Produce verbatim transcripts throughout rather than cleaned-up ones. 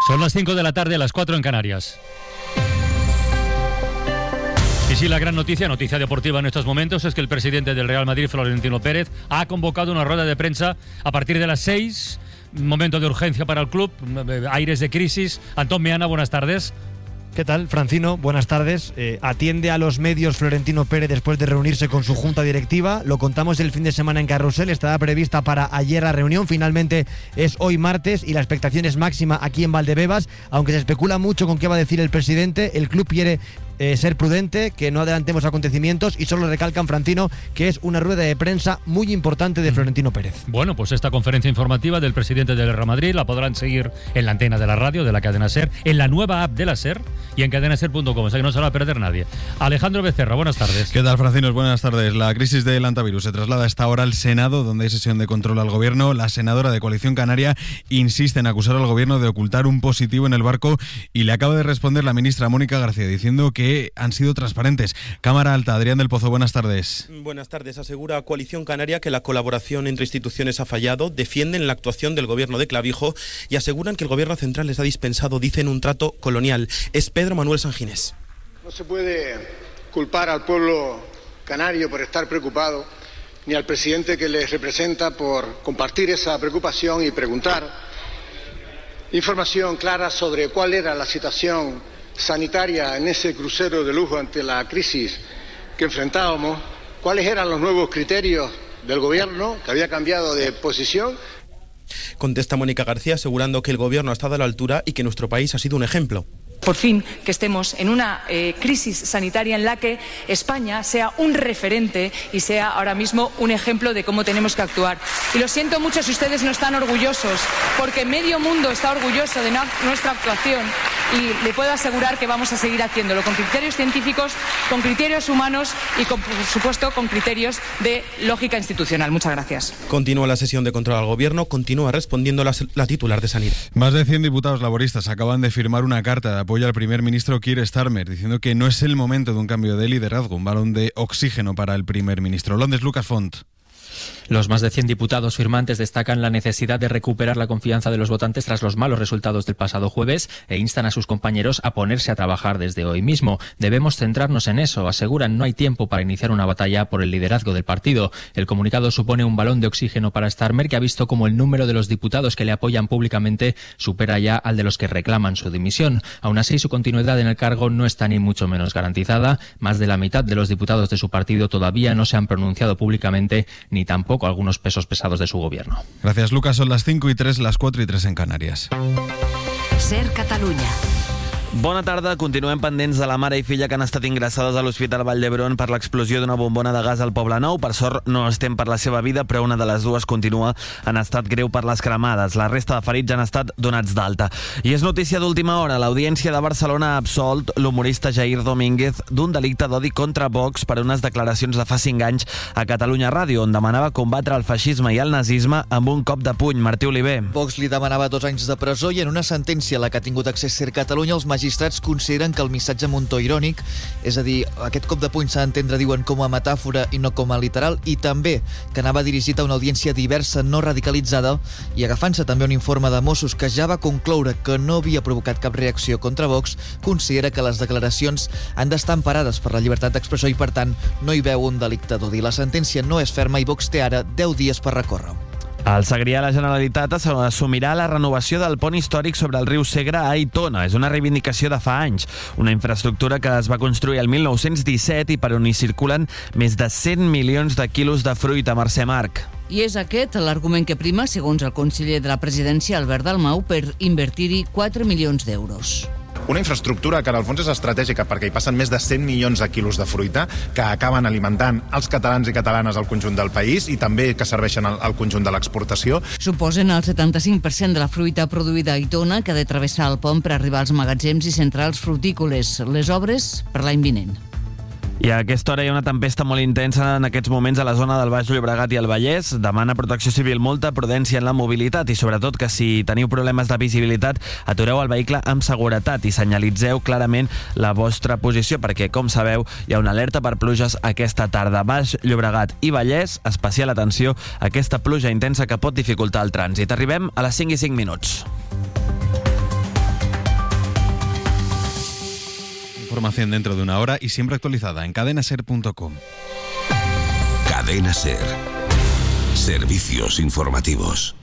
Son las cinco de la tarde, a las cuatro en Canarias. Y sí, la gran noticia, noticia deportiva en estos momentos, es que el presidente del Real Madrid, Florentino Pérez, ha convocado una rueda de prensa a partir de las seis. Momento de urgencia para el club, aires de crisis. Antón Meana, buenas tardes. ¿Qué tal, Francino? Buenas tardes. Eh, atiende a los medios Florentino Pérez después de reunirse con su junta directiva. Lo contamos el fin de semana en Carrusel. Estaba prevista para ayer la reunión. Finalmente es hoy martes y la expectación es máxima aquí en Valdebebas. Aunque se especula mucho con qué va a decir el presidente, el club quiere eh, ser prudente, que no adelantemos acontecimientos, y solo recalcan, Francino, que es una rueda de prensa muy importante de Florentino Pérez. Bueno, pues esta conferencia informativa del presidente del Real Madrid la podrán seguir en la antena de la radio, de la cadena SER, en la nueva app de la SER y en cadena ser punto com, o sea que no se la va a perder nadie. Alejandro Becerra, buenas tardes. ¿Qué tal, Francinos? Buenas tardes. La crisis del antivirus se traslada a esta hora al Senado, donde hay sesión de control al gobierno. La senadora de Coalición Canaria insiste en acusar al gobierno de ocultar un positivo en el barco y le acaba de responder la ministra Mónica García diciendo que han sido transparentes. Cámara Alta, Adrián del Pozo, buenas tardes. Buenas tardes. Asegura Coalición Canaria que la colaboración entre instituciones ha fallado, defienden la actuación del gobierno de Clavijo y aseguran que el gobierno central les ha dispensado, dicen, un trato colonial. Es Pedro Manuel Sanginés. No se puede culpar al pueblo canario por estar preocupado, ni al presidente que les representa por compartir esa preocupación y preguntar información clara sobre cuál era la situación sanitaria en ese crucero de lujo ante la crisis que enfrentábamos, cuáles eran los nuevos criterios del gobierno, que había cambiado de posición. Contesta Mónica García asegurando que el gobierno ha estado a la altura y que nuestro país ha sido un ejemplo. Por fin, que estemos en una eh, crisis sanitaria en la que España sea un referente y sea ahora mismo un ejemplo de cómo tenemos que actuar. Y lo siento mucho si ustedes no están orgullosos, porque medio mundo está orgulloso de na- nuestra actuación y le puedo asegurar que vamos a seguir haciéndolo con criterios científicos, con criterios humanos y, con, por supuesto, con criterios de lógica institucional. Muchas gracias. Continúa la sesión de control al gobierno, continúa respondiendo la, la titular de Sanidad. Más de cien diputados laboristas acaban de firmar una carta de apoyo al primer ministro Keir Starmer, diciendo que no es el momento de un cambio de liderazgo, un balón de oxígeno para el primer ministro. Londres, Lucas Font. Los más de cien diputados firmantes destacan la necesidad de recuperar la confianza de los votantes tras los malos resultados del pasado jueves e instan a sus compañeros a ponerse a trabajar desde hoy mismo. Debemos centrarnos en eso, aseguran. No hay tiempo para iniciar una batalla por el liderazgo del partido. El comunicado supone un balón de oxígeno para Starmer, que ha visto como el número de los diputados que le apoyan públicamente supera ya al de los que reclaman su dimisión. Aún así, su continuidad en el cargo no está ni mucho menos garantizada. Más de la mitad de los diputados de su partido todavía no se han pronunciado públicamente, ni tampoco algunos pesos pesados de su gobierno. Gracias, Lucas. Son las cinco y tres, las cuatro y tres en Canarias. SER Catalunya. Bona tarda, continuem pendents de la mare i filla que han estat ingressades a l'Hospital Vall d'Hebron per l'explosió d'una bombona de gas al Poblenou. Per sort no estem per la seva vida, però una de les dues continua en estat greu per les cremades. La resta de ferits han estat donats d'alta. I és notícia d'última hora. L'Audiència de Barcelona ha absolt l'humorista Jair Domínguez d'un delicte d'odi contra Vox per unes declaracions de fa cinc anys a Catalunya Ràdio, on demanava combatre el feixisme i el nazisme amb un cop de puny. Martí Oliver. Vox li demanava dos anys de presó i en una sentència a la que ha tingut accés SER Catalunya, els magistrats magistrats consideren que el missatge amb un to irònic, és a dir, aquest cop de puny s'ha d'entendre, diuen, com a metàfora i no com a literal, i també que anava dirigit a una audiència diversa, no radicalitzada, i agafant-se també un informe de Mossos que ja va concloure que no havia provocat cap reacció contra Vox, considera que les declaracions han d'estar emparades per la llibertat d'expressió i, per tant, no hi veu un delicte d'odi. La sentència no és ferma i Vox té ara deu dies per recórrer. Al Segrià, la Generalitat assumirà la renovació del pont històric sobre el riu Segre a Aitona. És una reivindicació de fa anys. Una infraestructura que es va construir el mil nou-cents disset i per on hi circulen més de cent milions de quilos de fruita. Mercè Marc. I és aquest l'argument que prima, segons el conseller de la presidència, Albert Dalmau, per invertir-hi quatre milions d'euros. Una infraestructura que en el fons és estratègica perquè hi passen més de cent milions de quilos de fruita que acaben alimentant els catalans i catalanes al conjunt del país i també que serveixen al, al conjunt de l'exportació. Suposen el setanta-cinc per cent de la fruita produïda a Aitona que ha de travessar el pont per arribar als magatzems i centrals frutícoles. Les obres per l'any vinent. I a aquesta hora hi ha una tempesta molt intensa en aquests moments a la zona del Baix Llobregat i el Vallès. Demana Protecció Civil molta prudència en la mobilitat i sobretot que si teniu problemes de visibilitat atureu el vehicle amb seguretat i senyalitzeu clarament la vostra posició perquè, com sabeu, hi ha una alerta per pluges aquesta tarda. Baix Llobregat i Vallès, especial atenció a aquesta pluja intensa que pot dificultar el trànsit. Arribem a les cinc i cinc minuts. información dentro de una hora y siempre actualizada en cadena ser punto com. Cadena Ser. Servicios informativos.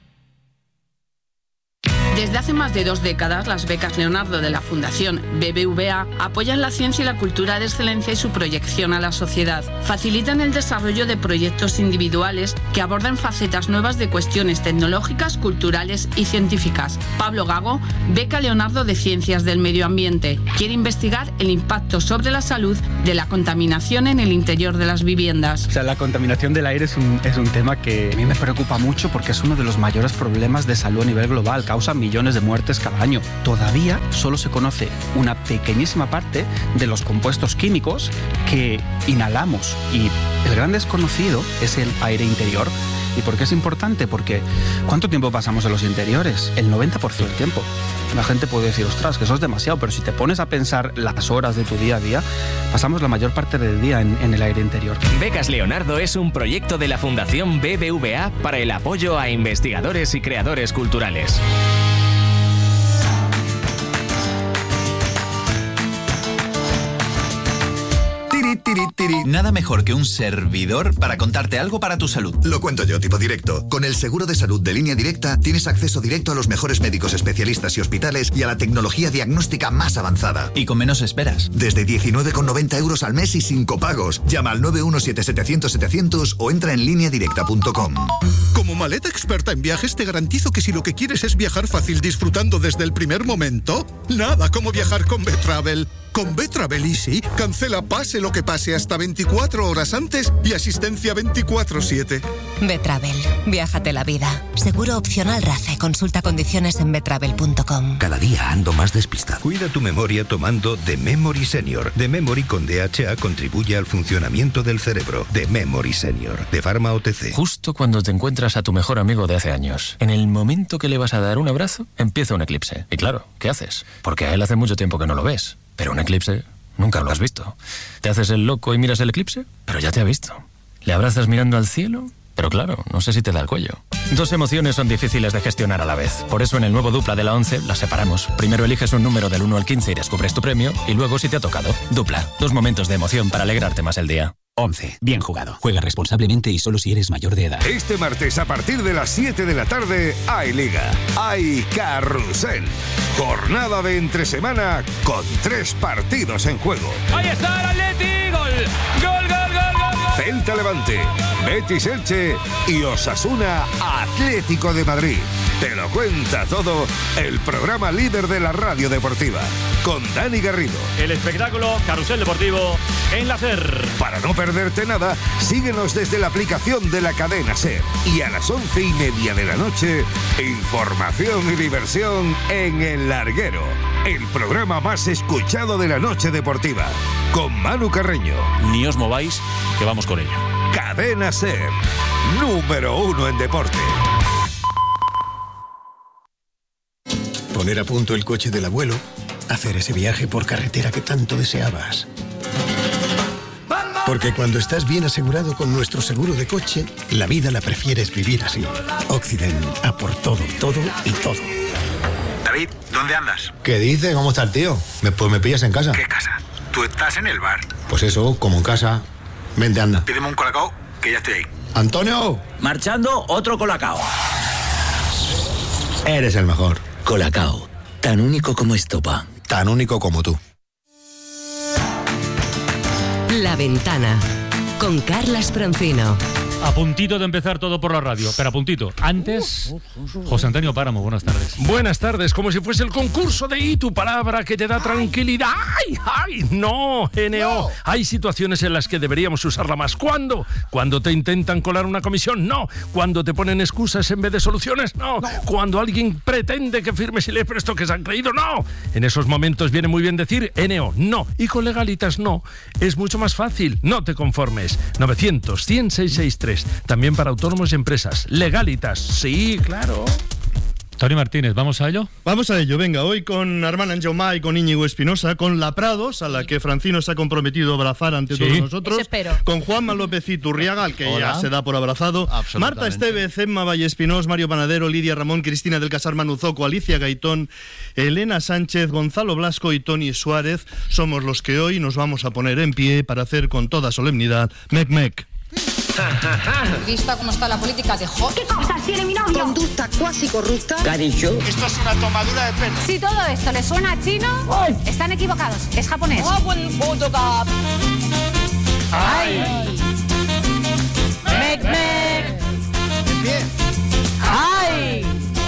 Desde hace más de dos décadas, las becas Leonardo de la Fundación B B V A apoyan la ciencia y la cultura de excelencia y su proyección a la sociedad. Facilitan el desarrollo de proyectos individuales que abordan facetas nuevas de cuestiones tecnológicas, culturales y científicas. Pablo Gago, beca Leonardo de Ciencias del Medio Ambiente. Quiere investigar el impacto sobre la salud de la contaminación en el interior de las viviendas. O sea, la contaminación del aire es un, es un tema que a mí me preocupa mucho porque es uno de los mayores problemas de salud a nivel global. Causa millones de muertes cada año. Todavía solo se conoce una pequeñísima parte de los compuestos químicos que inhalamos y el gran desconocido es el aire interior. ¿Y por qué es importante? Porque ¿cuánto tiempo pasamos en los interiores? El noventa por ciento del tiempo. La gente puede decir, ostras, que eso es demasiado, pero si te pones a pensar las horas de tu día a día, pasamos la mayor parte del día en, en el aire interior. Becas Leonardo es un proyecto de la Fundación B B V A para el apoyo a investigadores y creadores culturales. Nada mejor que un servidor para contarte algo para tu salud. Lo cuento yo, tipo directo. Con el seguro de salud de Línea Directa tienes acceso directo a los mejores médicos especialistas y hospitales y a la tecnología diagnóstica más avanzada. Y con menos esperas. Desde diecinueve con noventa euros al mes y sin copagos. Llama al nueve uno siete siete cero cero siete cero cero o entra en línea directa punto com. Como maleta experta en viajes te garantizo que si lo que quieres es viajar fácil disfrutando desde el primer momento, nada como viajar con B-Travel. Con B-Travel Easy, cancela pase lo que pase hasta veinticuatro horas antes y asistencia veinticuatro siete. B-Travel. Viájate la vida. Seguro opcional RACE. Consulta condiciones en b travel punto com. Cada día ando más despistado. Cuida tu memoria tomando The Memory Senior. The Memory con D H A contribuye al funcionamiento del cerebro. The Memory Senior. De Pharma O T C. Justo cuando te encuentras a tu mejor amigo de hace años, en el momento que le vas a dar un abrazo, empieza un eclipse. Y claro, ¿qué haces? Porque a él hace mucho tiempo que no lo ves. Pero un eclipse nunca lo has visto. Te haces el loco y miras el eclipse, pero ya te ha visto. Le abrazas mirando al cielo, pero claro, no sé si te da el cuello. Dos emociones son difíciles de gestionar a la vez. Por eso en el nuevo Dupla de la once las separamos. Primero eliges un número del uno al quince y descubres tu premio, y luego si te ha tocado. Dupla. Dos momentos de emoción para alegrarte más el día. once. Bien jugado. Juega responsablemente y solo si eres mayor de edad. Este martes a partir de las siete de la tarde hay Liga. Hay Carrusel. Jornada de entre semana con tres partidos en juego. Ahí está el Atleti. Gol. Gol, gol, gol, gol. Celta Levante, Betis Elche y Osasuna Atlético de Madrid. Te lo cuenta todo el programa líder de la radio deportiva, con Dani Garrido. El espectáculo Carrusel Deportivo en la SER. Para no perderte nada, síguenos desde la aplicación de la cadena SER. Y a las once y media de la noche, información y diversión en El Larguero, el programa más escuchado de la noche deportiva, con Manu Carreño. Ni os mováis, que vamos con ella. Cadena SER, número uno en deporte. Poner a punto el coche del abuelo, hacer ese viaje por carretera que tanto deseabas. Porque cuando estás bien asegurado con nuestro seguro de coche, la vida la prefieres vivir así. Occident, a por todo, todo y todo. David, ¿dónde andas? ¿Qué dice? ¿Cómo está el tío? Me, pues me pillas en casa. ¿Qué casa? Tú estás en el bar. Pues eso, como en casa. Vente, anda. Pídeme un colacao, que ya estoy ahí. ¡Antonio! Marchando, otro colacao. Eres el mejor. Colacao, tan único como estopa. Tan único como tú. La Ventana, con Carlas Francino. A puntito de empezar todo por la radio, pero a puntito. Antes, José Antonio Páramo, buenas tardes. Buenas tardes, como si fuese el concurso de I, tu palabra que te da tranquilidad. ¡Ay, ay! No, N O. No. Hay situaciones en las que deberíamos usarla más. ¿Cuándo? Cuando te intentan colar una comisión, no. Cuando te ponen excusas en vez de soluciones, no. no. Cuando alguien pretende que firmes y le presto que se han creído, no. En esos momentos viene muy bien decir N O, no. Y con legalitas, no. Es mucho más fácil, no te conformes. novecientos, cien, seiscientos sesenta y tres. También para autónomos y empresas. Legalitas, sí, claro. Toni Martínez, ¿vamos a ello? Vamos a ello, venga, hoy con Armand Anjaumá y con Íñigo Espinosa, con la Prados, a la que Francino se ha comprometido a abrazar ante Sí. todos nosotros, Eso espero. con Juanma López Iturriaga, al que Hola. ya se da por abrazado, Marta Esteves, Emma Vallespinós, Mario Panadero, Lidia Ramón, Cristina del Casar Manuzoco, Alicia Gaitón, Elena Sánchez, Gonzalo Blasco y Tony Suárez. Somos los que hoy nos vamos a poner en pie para hacer con toda solemnidad Mec Mec. Vista cómo está la política de Hot. ¿Qué cosas tiene mi novio? Conducta cuasi corrupta. ¿Qué ha dicho? Esto es una tomadura de pelo. Si todo esto le suena a chino, están equivocados. Es japonés.